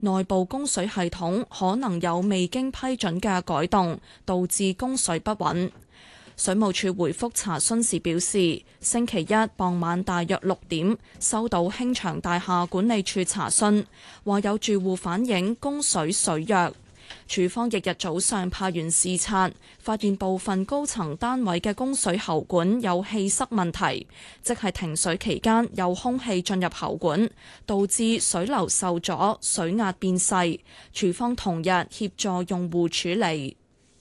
內部供水系統可能有未經批准嘅改動，導致供水不穩。水務署回覆查詢時表示，星期一傍晚大約6點收到興祥大廈管理處查詢，話有住戶反映供水水弱。署方翌日早上派員視察，發現部分高層單位嘅供水喉管有氣塞問題，即係停水期間有空氣進入喉管，導致水流受阻、水壓變細。署方同日協助用戶處理。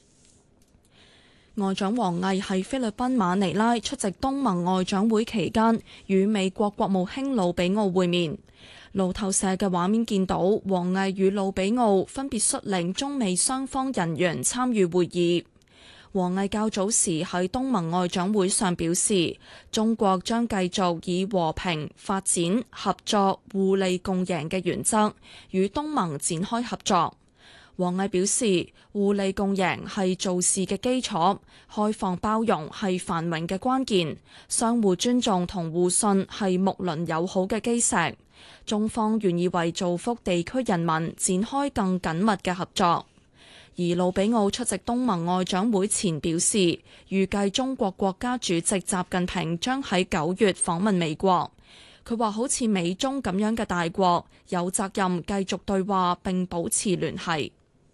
外長王毅喺菲律賓馬尼拉出席東盟外長會期間，與美國國務卿魯比奧會面。路透社嘅畫面見到，王毅與魯比奧分別率領中美雙方人員參與會議。王毅較早時喺東盟外長會上表示，中國將繼續以和平、發展、合作、互利共贏嘅原則，與東盟展開合作。王毅表示，互利共贏係做事嘅基礎，開放包容係繁榮嘅關鍵，相互尊重同互信係睦鄰友好嘅基石。中方願意為造福地區人民展開更緊密嘅合作。而魯比奧出席東盟外長會前表示，預計中國國家主席習近平將喺9月訪問美國。佢話好似美中咁樣嘅大國，有責任繼續對話並保持聯繫。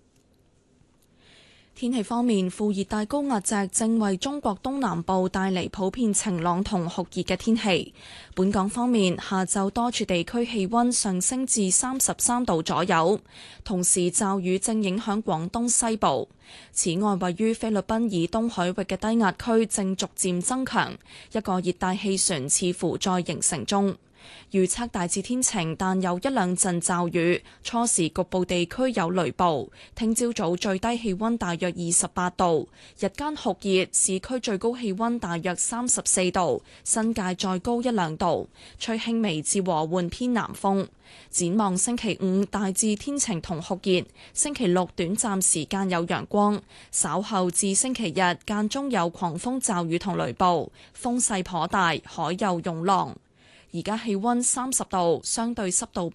天氣方面，副熱帶高壓脊正為中國東南部帶嚟普遍晴朗同酷熱嘅天氣。本港方面，下晝多處地區氣溫上升至33度左右，同時驟雨正影響廣東西部。此外，位於菲律賓以東海域嘅低壓區正逐漸增強，一個熱帶氣旋似乎在形成中。預測大致天晴，但有一兩陣驟雨，初時局部地區有雷暴。聽朝早最低氣溫大約28度，日間酷熱，市區最高氣溫大約34度，新界再高一兩度，吹輕微至和緩偏南風。展望星期五大致天晴同酷熱，星期六短暫時間有陽光，稍後至星期日間中有狂風驟雨同雷暴，風勢頗大，海有湧浪。而家氣溫30度，相對濕度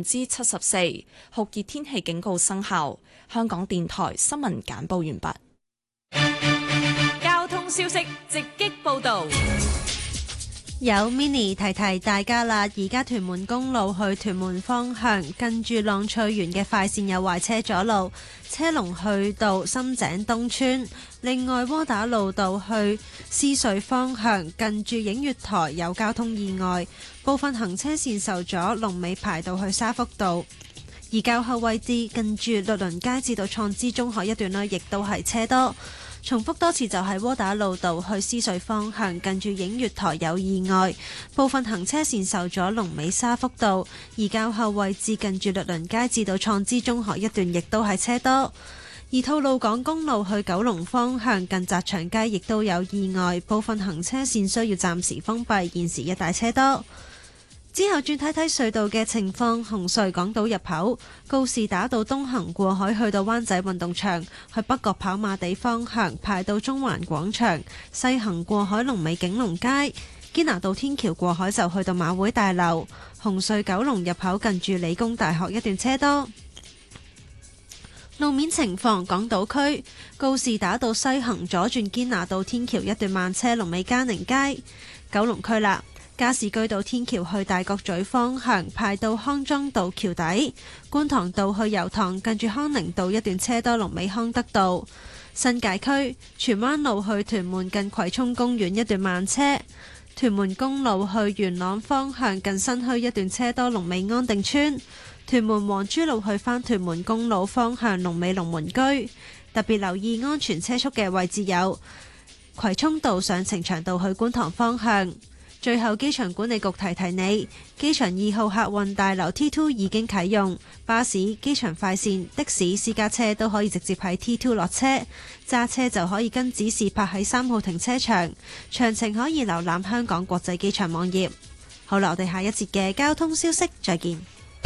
74%，酷熱天氣警告生效。香港電台新聞簡報完畢。交通消息直擊報道。 有 Mini 提提大家啦，而家屯門公路去屯門方向近住浪翠園嘅快線有壞車阻路，車龍去到深井東村。另外，窩打老道去獅隧方向近住映月台有交通意外，部分行車線受阻，龍尾排到去沙福道。而較後位置近住律倫街至到創知中學一段呢，亦都係車多。重複多次，就係窩打老道去獅隧方向近住映月台有意外，部分行車線受阻，龍尾沙福道。而較後位置近住律倫街至到創知中學一段亦都係車多。而吐露港公路去九龍方向近澤祥街亦都有意外，部分行車線需要暫時封閉，現時一大車多。之後轉睇睇隧道嘅情況，紅隧港島入口告士打道東行過海去到灣仔運動場，去北角跑馬地方向排到中環廣場，西行過海龍尾景隆街，堅拿道天橋過海就去到馬會大樓。紅隧九龍入口近住理工大學一段車多。路面情況，港島區告士打道西行左轉堅拿道天橋一段慢車，龍尾嘉寧街。九龍區啦，加士居道天橋去大角咀方向排到康莊道橋底，觀塘道去油塘近住康寧道一段車多，龍尾康德道。新界區荃灣路去屯門近葵涌公園一段慢車，屯門公路去元朗方向近新墟一段車多，龍尾安定村。屯門黃珠路去返屯門公路方向龍尾龍門居，特別留意安全車速嘅位置有葵涌道上呈祥道去觀塘方向。最後，機場管理局提提你，機場2號客運大樓 T2 已經啟用，巴士、機場快線、的士、私家車都可以直接喺 T2 落車，揸車就可以跟指示泊喺3號停車場。詳情可以瀏覽香港國際機場網頁。好啦，我哋下一節嘅交通消息再見。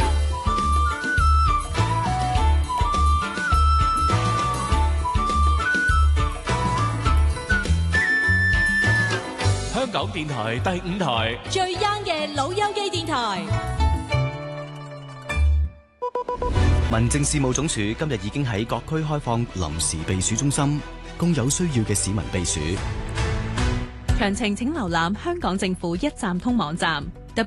香港電台第5台最 young 嘅老友記電台。 民政事務總署今日已經喺各區開放臨時避暑中心，供有需要嘅市民避暑。 詳情請瀏覽香港政府一站通網站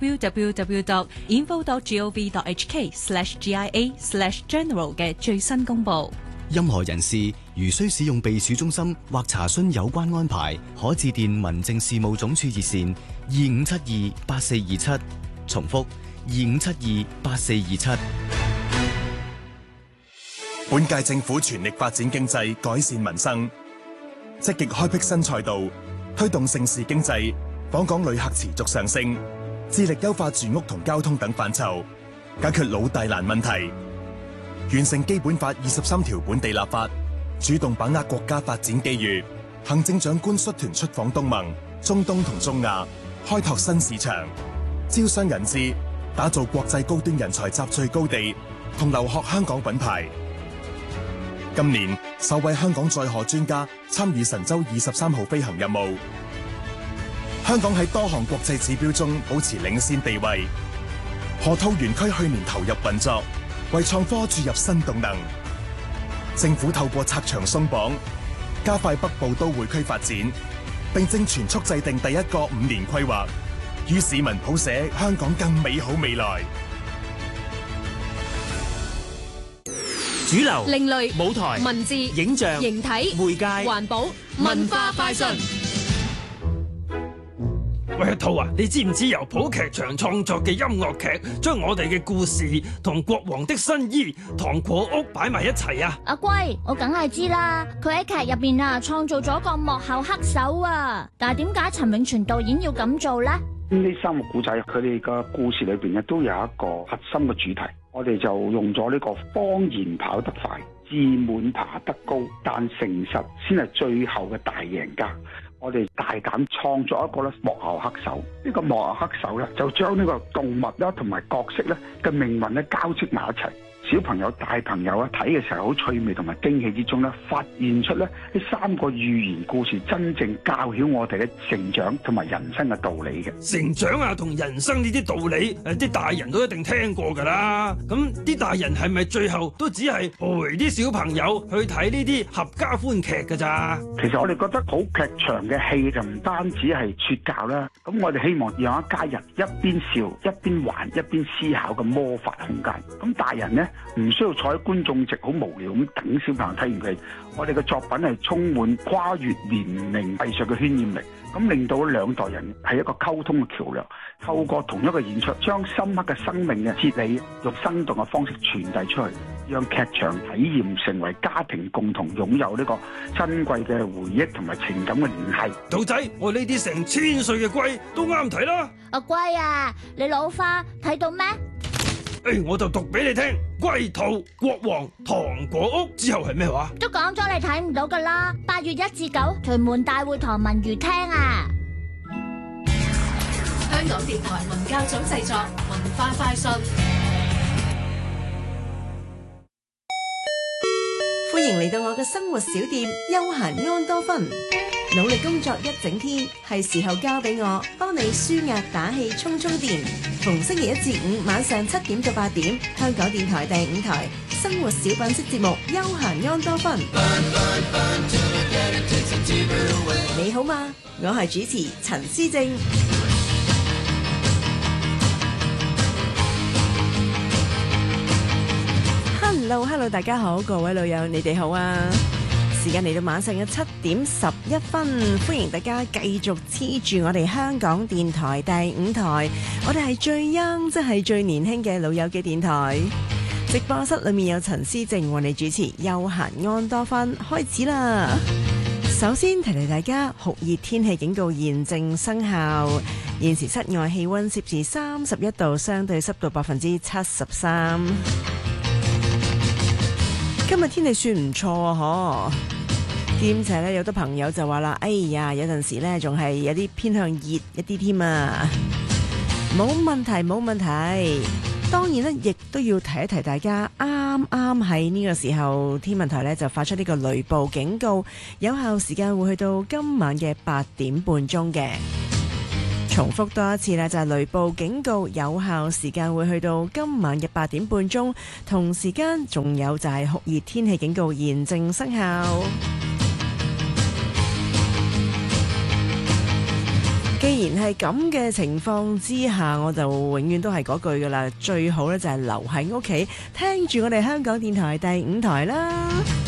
www.info.gov.hk/GIA/general 嘅最新公佈。 任何人士如需使用避暑中心或查詢有關安排，可致電民政事務總署熱線25728427，重複25728427。 本屆政府全力發展經濟，改善民生，積極開闢新賽道，推動盛事經濟，訪港旅客持續上升，致力優化住屋同交通等範疇，解決老大難問題，完成基本法23條本地立法，主動把握國家發展機遇。行政長官率團出訪東盟、中東同中亞，開拓新市場，招商引資，打造國際高端人才集聚高地，同留學香港品牌。今年首位香港載荷專家參與神舟23號飛行任務，香港喺多項國際指標中保持領先地位。河套園區去年投入運作，為創科注入新動能。政府透過拆牆鬆綁，加快北部都會區發展，並正全速制定第一個5年規劃，與市民譜寫香港更美好未來。 主流、 另類、 舞台、 文字、 影像、 形體、 媒介、 環保、文化快訊。 喂，阿兔啊，你知唔知由普劇場創作嘅音樂劇，將我哋嘅故事同國王的新衣、糖果屋擺埋一齊啊？ 阿龜，我梗係知啦，佢喺劇入邊啊，創造咗個幕後黑手啊！但係點解陳永全導演要咁做呢？ 呢三個古仔，佢哋嘅故事裏邊咧，都有一個核心嘅主題。我哋就用咗呢個謊言跑得快，自滿爬得高，但誠實先係最後嘅大贏家。我哋大膽創作一個咧幕後黑手，呢個幕後黑手咧就將呢個動物啦同埋角色咧嘅命運咧交織埋一齊。小朋友、大朋友啊睇嘅時候好趣味同埋驚喜之中咧，發現出咧呢三個寓言故事真正教曉我哋嘅成長同埋人生嘅道理嘅。 成長啊同人生呢啲道理，啲大人都一定聽過㗎啦。咁啲大人係咪最後都只係陪啲小朋友去睇呢啲合家歡劇㗎咋？ 其實我哋覺得好劇場嘅戲就唔單止係說教啦，咁我哋希望讓一家人一邊笑一邊玩一邊思考嘅魔法空間。咁大人呢，唔需要坐喺觀眾席好無聊咁等小朋友睇完佢。我哋嘅作品係充滿跨越年齡藝術嘅渲染力，咁令到兩代人係一個溝通嘅橋梁。透過同一個演出，將深刻嘅生命嘅哲理用生動嘅方式傳遞出去，讓劇場體驗成為家庭共同擁有呢個珍貴嘅回憶同埋情感嘅聯繫。 兔仔，我呢啲成1000歲嘅龜都啱睇啦。 阿龜啊，你老花睇到咩？ 我就讀俾你聽，龜兔、國王、糖果屋之後係咩話？ 都講咗你睇唔到噶啦。8月1至9，屯門大會堂文娛廳啊！ 香港電台文教組製作，文化快訊。 歡迎嚟到我嘅生活小店休閒安多芬。努力工作一整天，係時候交俾我幫你舒壓打氣充電。逢星期1至5晚上7點到8點，香港電台第5台生活小品式節目休閒安多芬。你好嗎？我係主持陳思正。Hello， 大家好，各位老友，你哋好啊！時間嚟到晚上嘅7點11分，歡迎大家繼續黐住我哋香港電台第5台，我哋係最 young， 即係最年輕嘅老友嘅電台。直播室裏面有陳思靜為你主持，休閒安多芬開始啦。首先提提大家，酷熱天氣警告現正生效，現時室外氣溫攝氏31度，相對濕度73%。今日天氣算唔錯啊，兼且咧，有啲朋友就話啦，哎呀，有陣時咧仲係有啲偏向熱一啲添啊，冇問題冇問題。當然咧，亦都要提一提大家，啱啱喺呢個時候，天文台咧就發出呢個雷暴警告，有效時間會去到今晚嘅8點半鐘嘅。 重複多一次啦，就係雷暴警告有效時間會去到今晚嘅8點半鐘，同時間仲有就係酷熱天氣警告現正生效。既然係咁嘅情況之下，我就永遠都係嗰句噶啦，最好咧就係留喺屋企聽住我哋香港電台第5台啦。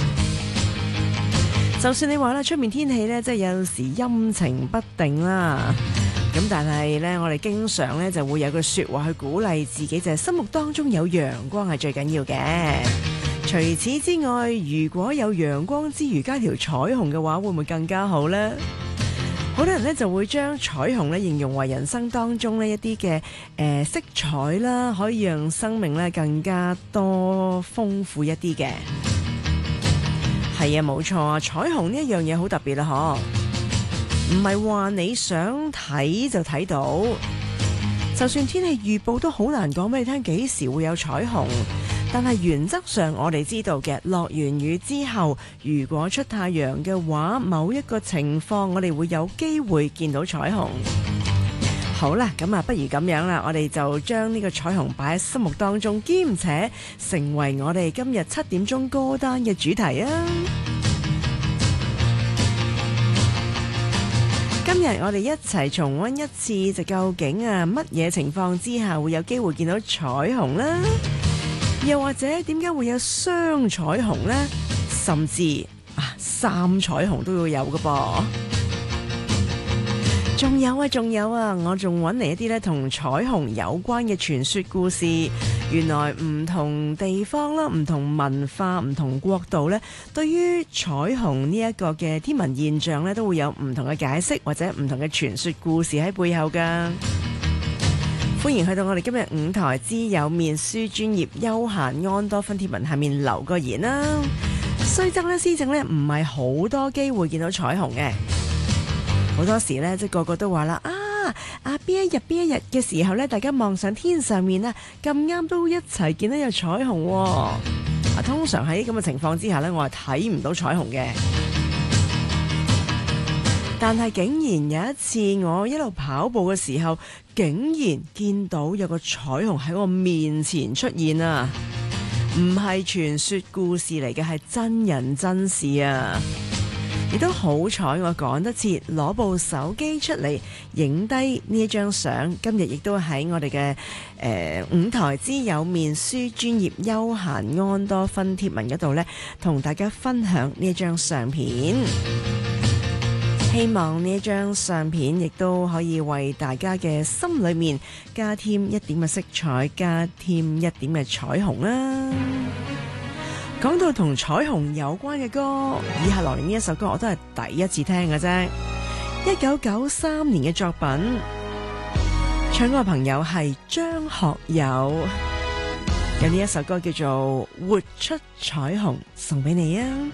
就算你話啦，出面天氣咧，即係有時陰晴不定啦。咁但係咧，我哋經常咧就會有句說話去鼓勵自己，就係心目當中有陽光係最緊要嘅。除此之外，如果有陽光之餘加條彩虹嘅話，會唔會更加好呢？好多人咧就會將彩虹咧形容為人生當中呢一啲嘅色彩啦，可以讓生命咧更加多豐富一啲嘅。係啊，冇錯啊，彩虹呢一樣嘢好特別啦，唔係話你想睇就睇到，就算天氣預報都好難講俾你聽幾時會有彩虹。但係原則上我哋知道嘅，落完雨之後，如果出太陽嘅話，某一個情況我哋會有機會見到彩虹。好啦，咁啊，不如咁樣啦，我哋就將呢個彩虹擺喺心目當中，兼且成為我哋今日7點鐘歌單嘅主題啊！今日我哋一齊重溫一次，就究竟乜嘢情況之下會有機會見到彩虹啦？又或者點解會有雙彩虹呢？甚至3彩虹都要有㗎噃。仲有啊！我仲揾嚟一啲咧同彩虹有關嘅傳說故事。原來唔同地方啦、唔同文化、唔同國度咧，對於彩虹呢一個嘅天文現象咧，都會有唔同嘅解釋或者唔同嘅傳說故事喺背後㗎。歡迎去到我哋今日5台之有面書專頁休閒安多芬貼文下面留個言啦。雖則咧，施政咧唔係好多機會見到彩虹嘅。好多時咧，即係個個都話啦，邊一日嘅時候咧，大家望上天上面啊，咁啱都一齊見到有彩虹喎。通常喺咁嘅情況之下咧，我係睇唔到彩虹嘅。但係竟然有一次，我一路跑步嘅時候，竟然見到有個彩虹喺我面前出現啊！唔係傳說故事嚟嘅，係真人真事啊！亦都好彩，我趕得切攞部手機出嚟影低呢一張相。今日亦都喺我哋嘅5台之有面書專頁休閒安多芬貼文嗰度呢，同大家分享呢一張相片。希望呢一張相片亦都可以為大家嘅心裏面加添一點嘅色彩，加添一點嘅彩虹啦。講到同彩虹有關嘅歌，以下落嚟呢一首歌我都係第一次聽嘅啫。1993年嘅作品，唱歌嘅朋友係張學友，有呢一首歌叫做《活出彩虹》，送俾你啊！